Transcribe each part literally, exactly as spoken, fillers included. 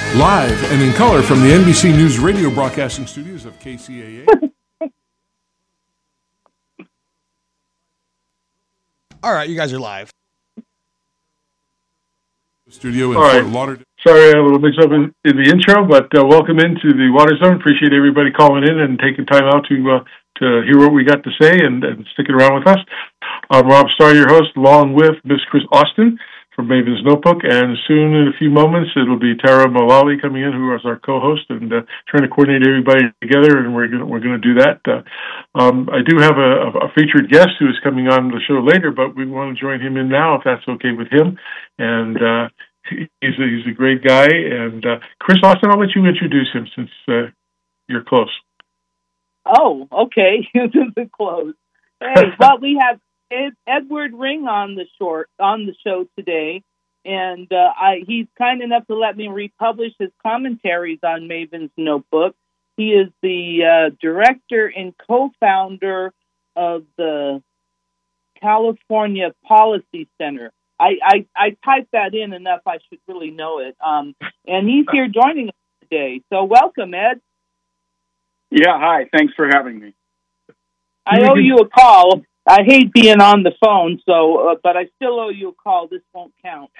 Live and in color from the N B C News radio broadcasting studios of K C A A. All right, you guys are live. Studio in All right. Fort Lauderdale. Sorry, I had a little mix up in, in the intro, but uh, welcome into the Water Zone. Appreciate everybody calling in and taking time out to uh, to hear what we got to say and, and sticking around with us. I'm Rob Starr, your host, along with Miss Chris Austin from Maven's Notebook, and soon in a few moments it'll be Tara Mullally coming in, who is our co-host, and uh, trying to coordinate everybody together, and we're gonna, we're going to do that. Uh, um, I do have a, a featured guest who is coming on the show later, but we want to join him in now if that's okay with him. And uh, he's a, he's a great guy. And uh, Chris Austin, I'll let you introduce him since uh, you're close. Oh, okay. This is close. Hey, well, we have Ed, Edward Ring on the short on the show today, and uh, I, he's kind enough to let me republish his commentaries on Maven's Notebook. He is the uh, director and co-founder of the California Policy Center. I, I, I typed that in enough; I should really know it. Um, and he's here joining us today. So, welcome, Ed. Yeah, hi. Thanks for having me. I owe you a call. I hate being on the phone, so uh, but I still owe you a call. This won't count.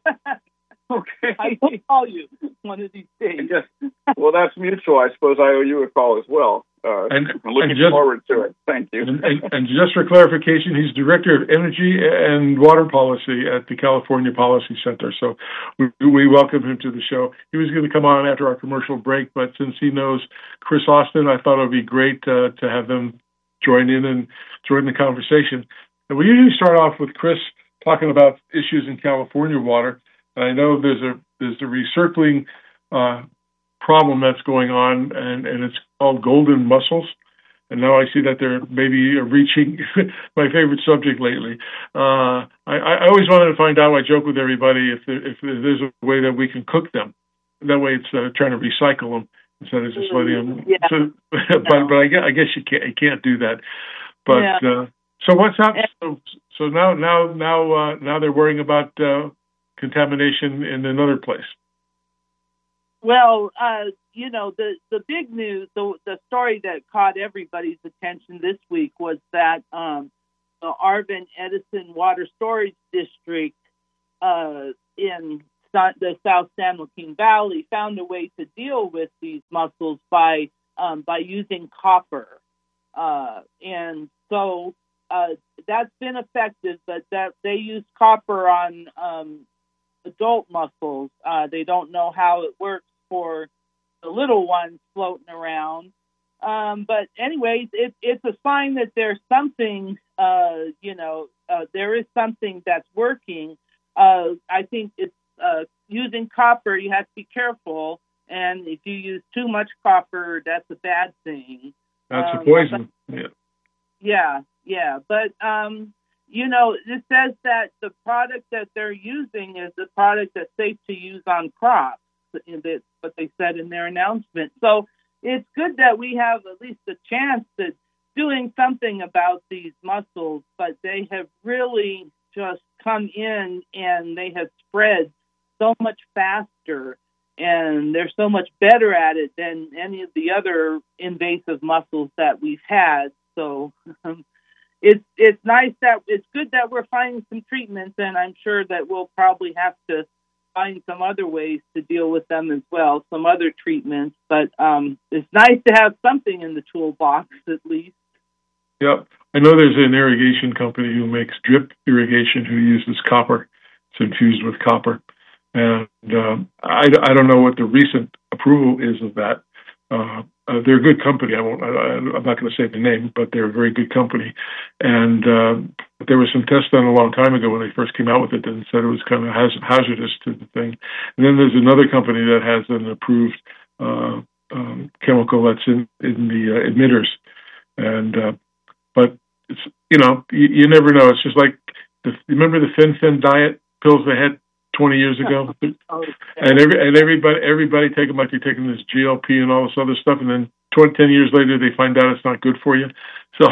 Okay. I will call you one of these days. Yes. Well, that's mutual. I suppose I owe you a call as well. Uh, And- I'm looking and just- forward to it. Thank you. And, and, and just for clarification, he's Director of Energy and Water Policy at the California Policy Center. So we, we welcome him to the show. He was going to come on after our commercial break, but since he knows Chris Austin, I thought it would be great uh, to have them join in and join the conversation. And we usually start off with Chris talking about issues in California water. And I know there's a there's a recircling uh, problem that's going on, and, and it's called golden mussels. And now I see that they're maybe reaching my favorite subject lately. Uh, I, I always wanted to find out. I joke with everybody if there, if there's a way that we can cook them. That way, it's uh, trying to recycle them instead of just letting them. Yeah. So, but but I guess, I guess you can't you can't do that. But Yeah. uh, so what's up? So, so now now now uh, now they're worrying about uh, contamination in another place. Well, uh, you know, the, the big news, the, the story that caught everybody's attention this week was that um, the Arvin Edison Water Storage District uh, in the South San Joaquin Valley found a way to deal with these mussels by um, by using copper. Uh, and so uh, that's been effective, but that they use copper on um, adult mussels. Uh, they don't know how it works for the little ones floating around. Um, but anyways, it, it's a sign that there's something, uh, you know, uh, there is something that's working. Uh, I think it's uh, using copper, you have to be careful. And if you use too much copper, that's a bad thing. That's um, a poison. Yeah. Yeah, yeah. But, um, you know, it says that the product that they're using is the product that's safe to use on crops. That's what they said in their announcement. So it's good that we have at least a chance at doing something about these mussels, but they have really just come in and they have spread so much faster, and they're so much better at it than any of the other invasive mussels that we've had. So um, it's it's nice that it's good that we're finding some treatments, and I'm sure that we'll probably have to find some other ways to deal with them as well, some other treatments. But um, it's nice to have something in the toolbox at least. Yep. I know there's an irrigation company who makes drip irrigation who uses copper. It's infused with copper. And um, I, I don't know what the recent approval is of that. Uh, uh, they're a good company. I won't, I, I'm not going to say the name, but they're a very good company. And uh, there was some tests done a long time ago when they first came out with it and said it was kind of haz- hazardous to the thing. And then there's another company that has an approved uh, um, chemical that's in, in the uh, emitters. And uh, but it's, you know, you, you never know. It's just like, the, remember the Fin-Fin diet pills they had twenty years ago? Oh, And every and everybody everybody take them like they're taking this G L P and all this other stuff, and then twenty, ten years later they find out it's not good for you. So,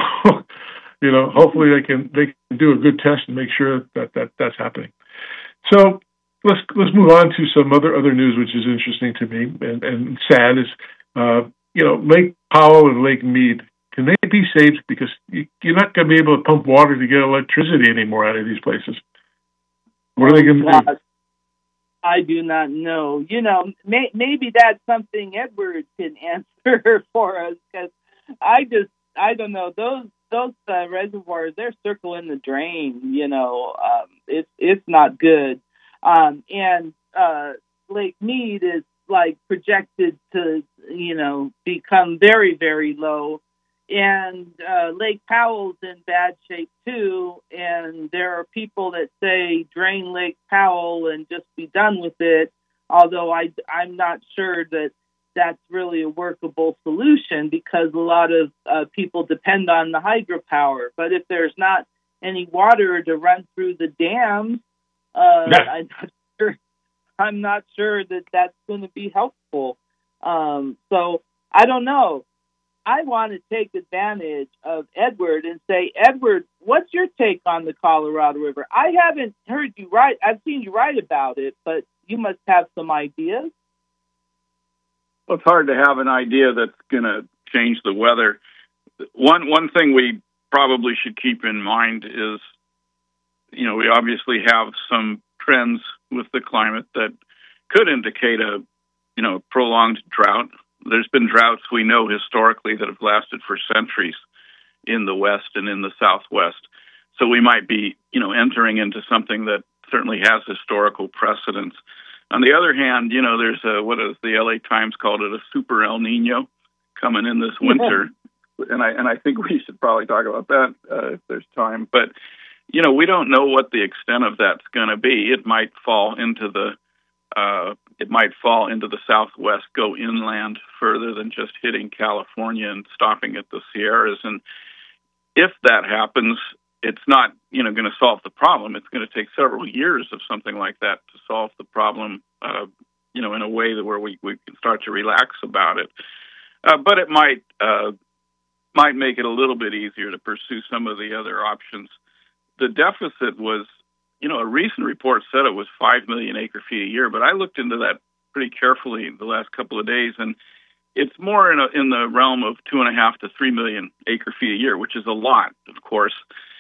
you know, hopefully they can they can do a good test and make sure that, that that's happening. So let's let's move on to some other other news, which is interesting to me and, and sad. Is uh, you know, Lake Powell and Lake Mead, can they be saved? Because you, you're not going to be able to pump water to get electricity anymore out of these places. What are they going to do? I do not know. You know, may, maybe that's something Edward can answer for us, because I just, I don't know. Those those uh, reservoirs, they're circling the drain. You know, um, it's it's not good. Um, and uh, Lake Mead is like projected to, you know, become very, very low. And uh, Lake Powell's in bad shape too, and there are people that say drain Lake Powell and just be done with it, although I, I'm not sure that that's really a workable solution, because a lot of uh, people depend on the hydropower. But if there's not any water to run through the dams, uh, yeah. I'm not sure, I'm not sure that that's going to be helpful. Um, so I don't know. I want to take advantage of Edward and say, Edward, what's your take on the Colorado River? I haven't heard you write. I've seen you write about it, but you must have some ideas. Well, it's hard to have an idea that's going to change the weather. One one thing we probably should keep in mind is, you know, we obviously have some trends with the climate that could indicate a, you know, prolonged drought. There's been droughts we know historically that have lasted for centuries in the West and in the Southwest. So we might be, you know, entering into something that certainly has historical precedence. On the other hand, you know, there's a, what is the L A Times called it, a super El Nino coming in this winter. and I and I think we should probably talk about that uh, if there's time. But, you know, we don't know what the extent of that's going to be. It might fall into the Uh, it might fall into the Southwest, go inland further than just hitting California and stopping at the Sierras. And if that happens, it's not, you know, going to solve the problem. It's going to take several years of something like that to solve the problem, uh, you know, in a way that where we, we can start to relax about it. Uh, but it might uh, might make it a little bit easier to pursue some of the other options. The deficit was, you know, a recent report said it was five million acre feet a year, but I looked into that pretty carefully the last couple of days, and it's more in, a, in the realm of two and a half to three million acre feet a year, which is a lot, of course.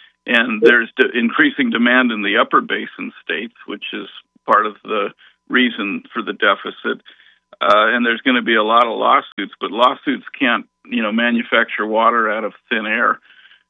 And there's de- increasing demand in the upper basin states, which is part of the reason for the deficit. Uh, and there's going to be a lot of lawsuits, but lawsuits can't, you know, manufacture water out of thin air.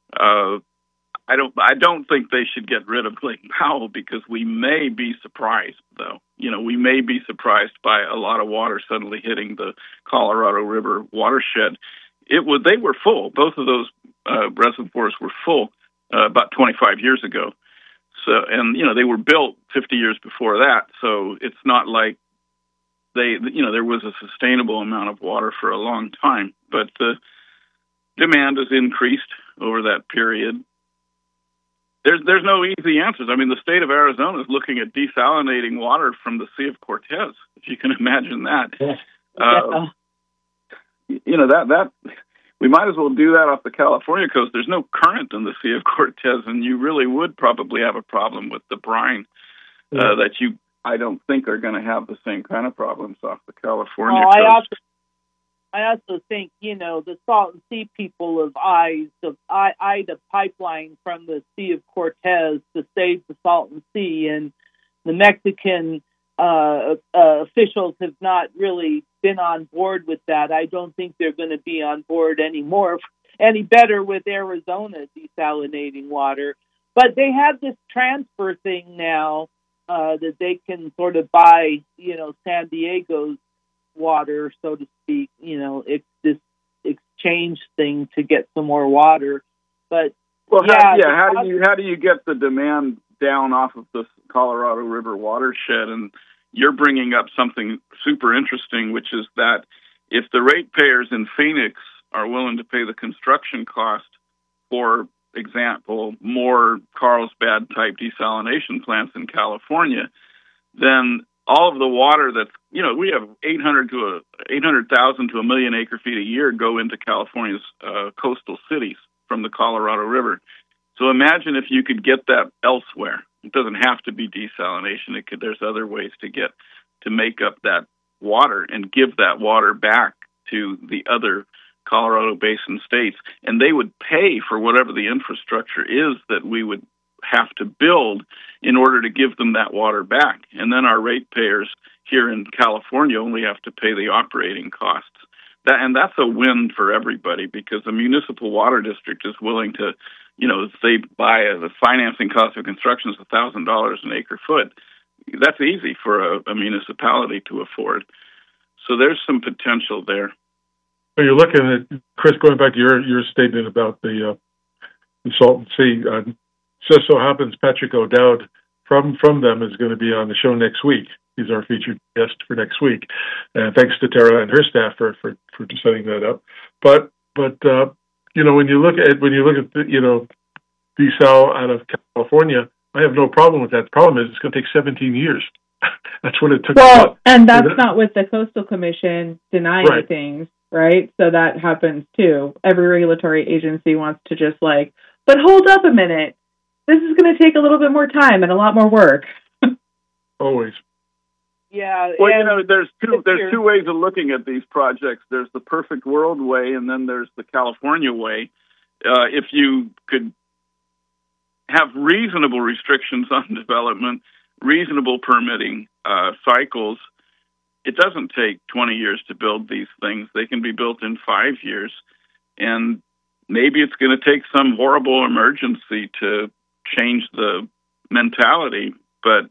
Uh, I don't. I don't think they should get rid of Lake Powell, because we may be surprised, though. You know, we may be surprised by a lot of water suddenly hitting the Colorado River watershed. It was. They were full. Both of those uh, reservoirs were full uh, about twenty-five years ago. So, and you know, they were built fifty years before that. So it's not like they. You know, there was a sustainable amount of water for a long time, but the demand has increased over that period. There's there's no easy answers. I mean, the state of Arizona is looking at desalinating water from the Sea of Cortez, if you can imagine that. Yeah. Uh, you know, that that we might as well do that off the California coast. There's no current in the Sea of Cortez, and you really would probably have a problem with the brine yeah. uh, that you, I don't think, are going to have the same kind of problems off the California oh, coast. I also- I also think, you know, the Salton Sea people have eyed, have eyed a pipeline from the Sea of Cortez to save the Salton Sea, and the Mexican uh, uh, officials have not really been on board with that. I don't think they're going to be on board anymore, any better with Arizona desalinating water. But they have this transfer thing now uh, that they can sort of buy, you know, San Diego's water, so to speak, you know, it's this exchange thing to get some more water. But well, yeah, how, yeah. How do you how do you get the demand down off of the Colorado River watershed? And you're bringing up something super interesting, which is that if the ratepayers in Phoenix are willing to pay the construction cost, for example, more Carlsbad type desalination plants in California, then all of the water that's, you know, we have eight hundred to a eight hundred thousand to a million acre feet a year go into California's uh, coastal cities from the Colorado River. So imagine if you could get that elsewhere. It doesn't have to be desalination. It could, there's other ways to get to make up that water and give that water back to the other Colorado Basin states, and they would pay for whatever the infrastructure is that we would have to build in order to give them that water back. And then our ratepayers here in California only have to pay the operating costs. That, and that's a win for everybody, because a municipal water district is willing to, you know, say buy a, the financing cost of construction is one thousand dollars an acre foot. That's easy for a, a municipality to afford. So there's some potential there. So you're looking at, Chris, going back to your, your statement about the, uh, the Salton Sea. Uh, just so happens Patrick O'Dowd from, from them is going to be on the show next week. He's our featured guest for next week. And thanks to Tara and her staff for, for, for setting that up. But, but uh, you know, when you look at, when you look at, the, you know, desal out of California, I have no problem with that. The problem is it's going to take seventeen years. That's what it took. Well, and that's not with the Coastal Commission denying Right. things, right? So that happens too. Every regulatory agency wants to just like, but hold up a minute. This is going to take a little bit more time and a lot more work. Always. Yeah. Well, you and know, there's two if there's you're- two ways of looking at these projects. There's the perfect world way, and then there's the California way. Uh, if you could have reasonable restrictions on development, reasonable permitting uh, cycles, it doesn't take twenty years to build these things. They can be built in five years, and maybe it's going to take some horrible emergency to change the mentality, but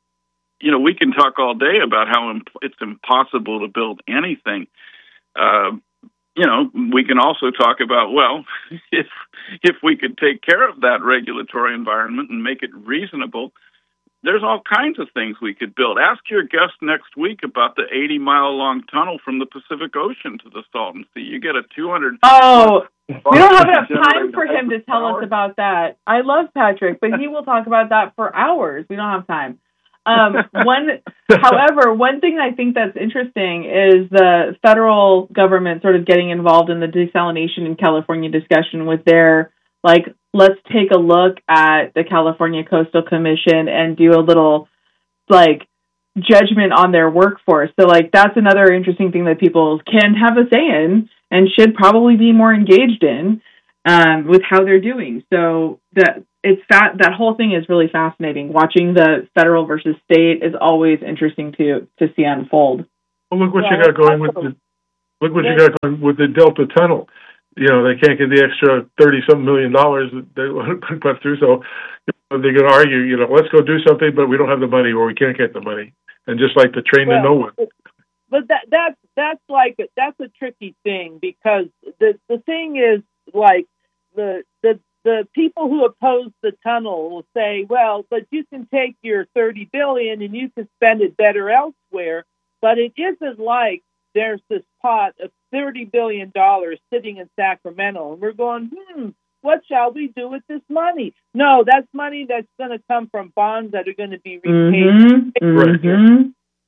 you know, we can talk all day about how imp- it's impossible to build anything. Uh, you know, we can also talk about, well, if if we could take care of that regulatory environment and make it reasonable, there's all kinds of things we could build. Ask your guest next week about the eighty-mile-long tunnel from the Pacific Ocean to the Salton Sea. You get a two hundred... Oh, we don't have enough time for him to tell us about that. I love Patrick, but he will talk about that for hours. We don't have time. Um, one, however, one thing I think that's interesting is the federal government sort of getting involved in the desalination in California discussion with their, like, let's take a look at the California Coastal Commission and do a little, like, judgment on their workforce. So, like, that's another interesting thing that people can have a say in and should probably be more engaged in um, with how they're doing. So that it's that that whole thing is really fascinating. Watching the federal versus state is always interesting to to see unfold. Well, look what Yeah, you got going with also- the look what you got going with the Delta Tunnel. You know, they can't get the extra thirty something million dollars that they want to put through, so they're going to argue, you know, let's go do something, but we don't have the money, or we can't get the money. And just like the train Well, to nowhere. But that that's that's like that's a tricky thing, because the the thing is, like, the the the people who oppose the tunnel will say, well, but you can take your thirty billion and you can spend it better elsewhere. But it isn't like there's this pot of thirty billion dollars sitting in Sacramento, and we're going, hmm, what shall we do with this money? No, that's money that's going to come from bonds that are going to be repaid. Mm-hmm, mm-hmm.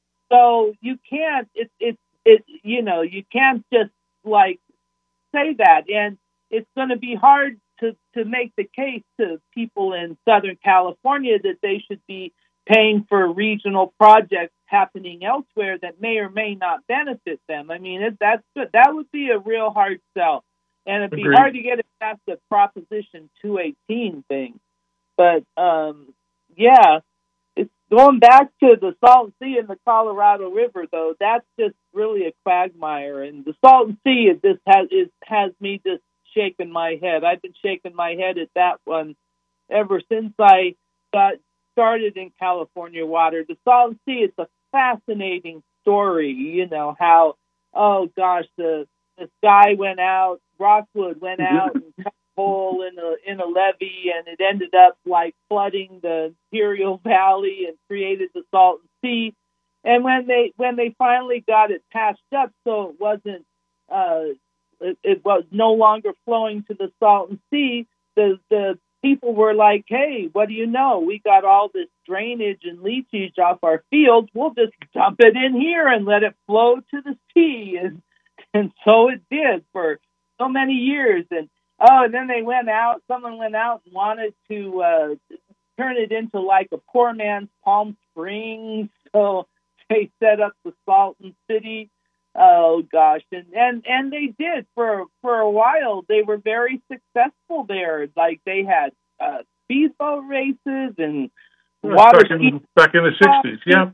So you can't, it's, it's, it, you know, you can't just, like, say that. And it's going to be hard to, to make the case to people in Southern California that they should be paying for regional projects happening elsewhere that may or may not benefit them. I mean, it, that's good. That would be a real hard sell. And it'd be Agreed. hard to get it past the Proposition two eighteen thing. But, um, yeah, it's going back to the Salton Sea and the Colorado River, though. That's just really a quagmire. And the Salton Sea it just has, it has me just shaking my head. I've been shaking my head at that one ever since I got started in California water. The Salton Sea is a fascinating story, you know, how, oh, gosh, the this guy went out, Rockwood went out and cut a hole in a in a levee, and it ended up like flooding the Imperial Valley and created the Salton Sea. And when they when they finally got it patched up, so it wasn't uh, it, it was no longer flowing to the Salton Sea, the the people were like, hey, what do you know? We got all this drainage and leachage off our fields. We'll just dump it in here and let it flow to the sea. And and so it did for so many years. And oh, and then they went out. Someone went out and wanted to uh, turn it into like a poor man's Palm Springs. So they set up the Salton City. Oh gosh, and, and and they did for for a while. They were very successful there. Like they had uh, speedboat races and water back in, back in the sixties. Yeah.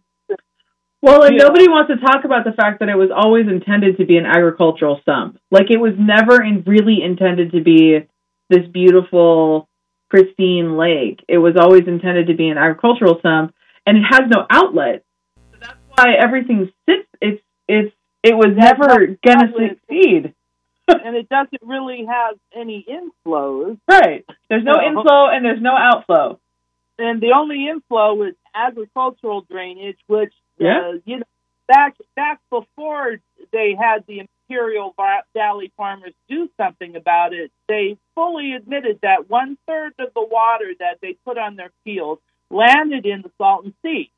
Well, and Yeah. nobody wants to talk about the fact that it was always intended to be an agricultural sump. Like it was never in really intended to be this beautiful, pristine lake. It was always intended to be an agricultural sump, and it has no outlet. So that's why everything sits. It's it's. It was never going to succeed. And it doesn't really have any inflows. Right. There's no No. inflow and there's no outflow. And the only inflow is agricultural drainage, which, Yeah. uh, you know, back back before they had the Imperial Va- Valley farmers do something about it, they fully admitted that one-third of the water that they put on their fields landed in the Salton Sea.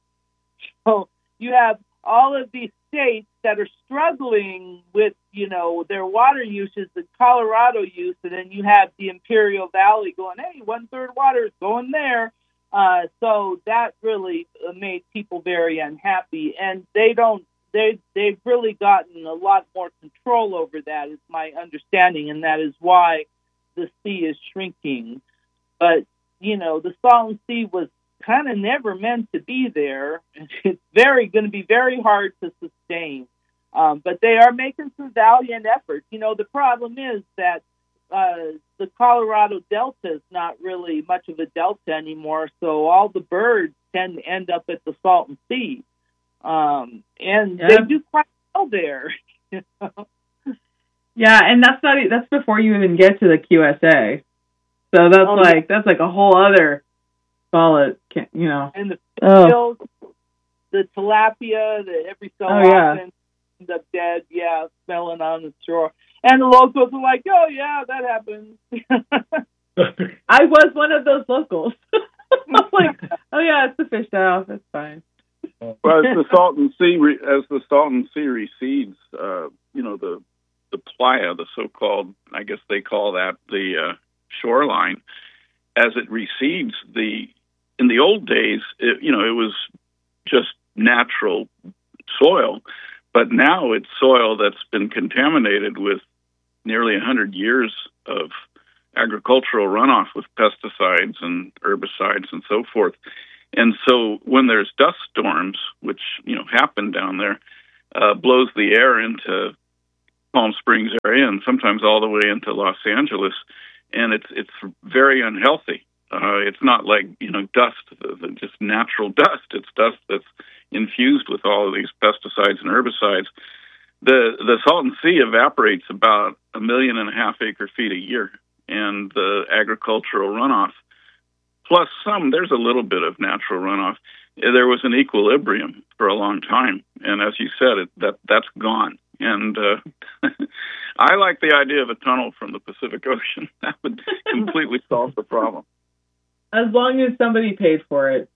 So you have all of these states that are struggling with, you know, their water uses, the Colorado use, and then you have the Imperial Valley going, hey, one-third water is going there. Uh, so that really made people very unhappy, and they don't, they, they've really gotten a lot more control over that, is my understanding, and that is why the sea is shrinking. But, you know, the Salton Sea was kind of never meant to be there. It's very going to be very hard to sustain. Um, but they are making some valiant efforts. You know, the problem is that uh, the Colorado Delta is not really much of a delta anymore, so all the birds tend to end up at the Salton Sea. Um, and Yeah. they do quite well there. You know? Yeah, and that's not e- that's before you even get to the Q S A. So that's Oh, like that's like a whole other ball of, ca- you know. And the Oh. fish, the tilapia, that every so Oh, yeah. often end up dead, yeah, smelling on the shore. And the locals are like, oh, yeah, that happens. I was one of those locals. I was like, oh yeah, it's the fish off. It's fine. Well, as the Salton Sea re- as the Salton Sea recedes, uh, you know the the playa, the so-called, I guess they call that the uh, shoreline, as it recedes, the in the old days, it, you know, it was just natural soil, but now it's soil that's been contaminated with nearly a hundred years of agricultural runoff with pesticides and herbicides and so forth. And so when there's dust storms, which, you know, happen down there, uh, blows the air into Palm Springs area and sometimes all the way into Los Angeles, and it's it's very unhealthy. Uh, it's not like, you know, dust, the, the, just natural dust. It's dust that's infused with all of these pesticides and herbicides. The the Salton Sea evaporates about a million and a half acre feet a year, and the agricultural runoff, plus some, there's a little bit of natural runoff. There was an equilibrium for a long time, and as you said, it, that that's gone. And uh, I like the idea of a tunnel from the Pacific Ocean. That would completely solve the problem. As long as somebody paid for it.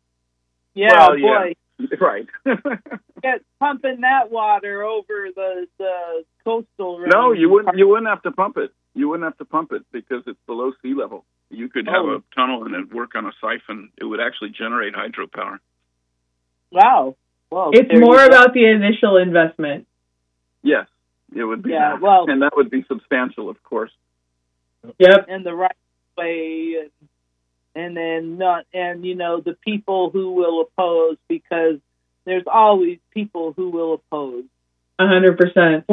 Yeah, Well, boy. yeah. Right. Get pumping that water over the, the coastal range. No, you wouldn't. You wouldn't have to pump it. You wouldn't have to pump it because it's below sea level. You could have Oh. a tunnel and it'd work on a siphon. It would actually generate hydropower. Wow. Well, It's there more you go. about the initial investment. Yes, it would be. Yeah, that. well- and that would be substantial, of course. Yep. and the right way, and, and then not, and you know, the people who will oppose, because there's always people who will oppose. A hundred percent.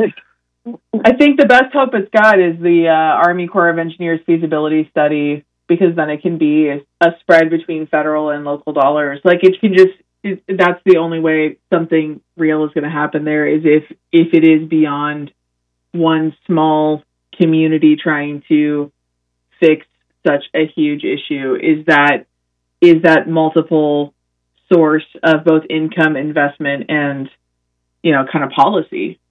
I think the best hope it's got is the uh, Army Corps of Engineers feasibility study, because then it can be a, a spread between federal and local dollars. Like it can just, it, that's the only way something real is going to happen there, is if, if it is beyond one small community trying to fix such a huge issue, is that, is that multiple source of both income, investment, and, you know, kind of policy.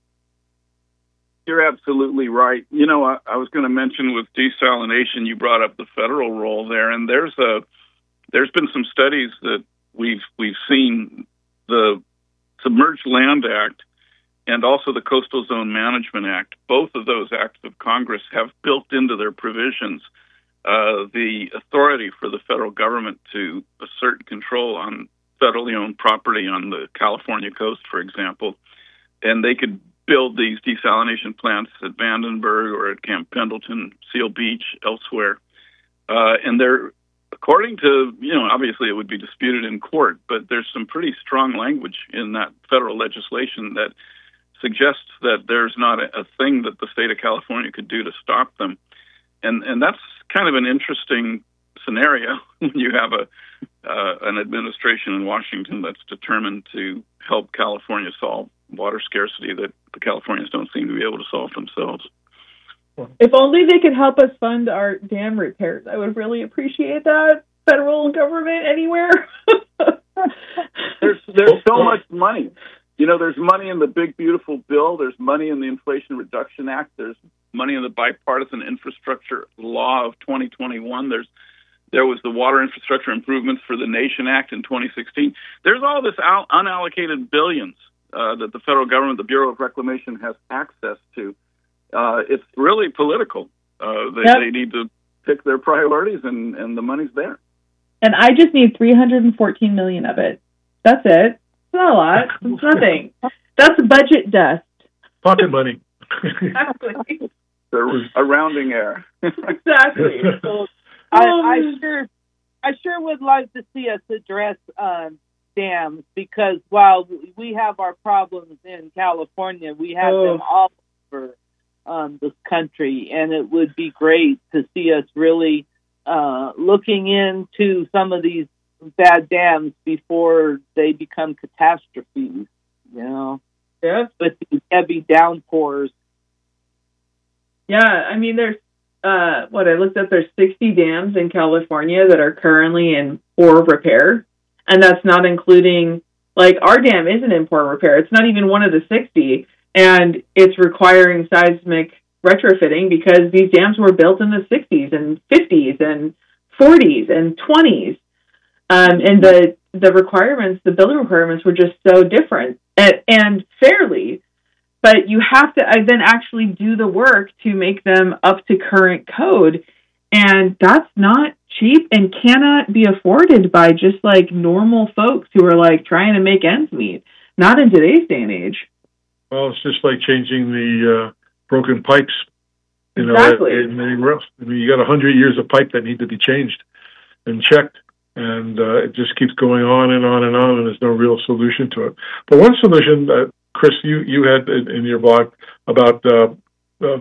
You're absolutely right. You know, I, I was going to mention with desalination, you brought up the federal role there, and there's a there's been some studies that we've we've seen. The Submerged Land Act and also the Coastal Zone Management Act. Both of those acts of Congress have built into their provisions uh, the authority for the federal government to assert control on federally owned property on the California coast, for example, and they could build these desalination plants at Vandenberg or at Camp Pendleton, Seal Beach, elsewhere. Uh, and they're, according to, you know, obviously it would be disputed in court, but there's some pretty strong language in that federal legislation that suggests that there's not a, a thing that the state of California could do to stop them. And and that's kind of an interesting scenario when you have a uh, an administration in Washington that's determined to help California solve water scarcity that the Californians don't seem to be able to solve themselves. If only they could help us fund our dam repairs, I would really appreciate that. Federal government anywhere. there's there's so much money. You know, there's money in the big, beautiful bill. There's money in the Inflation Reduction Act. There's money in the Bipartisan Infrastructure Law of twenty twenty-one. There's There was the Water Infrastructure Improvements for the Nation Act in twenty sixteen. There's all this al- unallocated billions uh, that the federal government, the Bureau of Reclamation, has access to. Uh, it's really political. Uh, they, yep. they need to pick their priorities, and, and the money's there. And I just need three hundred fourteen million dollars of it. That's it. It's not a lot. It's nothing. That's budget dust. Pocket money. Exactly. They're a rounding error. Exactly. So I, I sure, I sure would love to see us address um, dams, because while we have our problems in California, we have oh. them all over um, this country, and it would be great to see us really uh, looking into some of these bad dams before they become catastrophes. You know, yeah, with these heavy downpours. Yeah, I mean, there's, uh, what I looked at, there's sixty dams in California that are currently in poor repair. And that's not including, like, our dam isn't in poor repair. It's not even one of the sixty. And it's requiring seismic retrofitting because these dams were built in the sixties and fifties and forties and twenties. Um, and the, the requirements, the building requirements were just so different and, and fairly. But you have to then actually do the work to make them up to current code. And that's not cheap and cannot be afforded by just like normal folks who are like trying to make ends meet. Not in today's day and age. Well, it's just like changing the uh, broken pipes, you know, exactly. and anywhere else. I mean, you got a hundred years of pipe that need to be changed and checked. And uh, it just keeps going on and on and on, and there's no real solution to it. But one solution, uh, Chris, you, you had in, in your blog about uh,